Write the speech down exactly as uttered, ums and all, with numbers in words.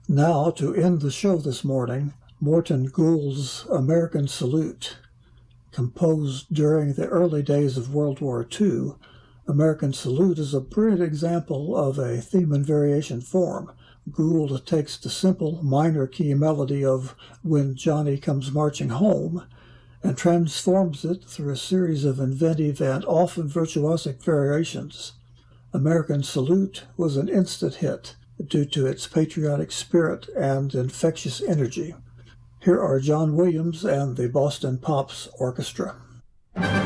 Now, to end the show this morning, Morton Gould's American Salute. Composed during the early days of World War Two, American Salute is a brilliant example of a theme and variation form. Gould takes the simple minor key melody of When Johnny Comes Marching Home and transforms it through a series of inventive and often virtuosic variations. American Salute was an instant hit due to its patriotic spirit and infectious energy. Here are John Williams and the Boston Pops Orchestra.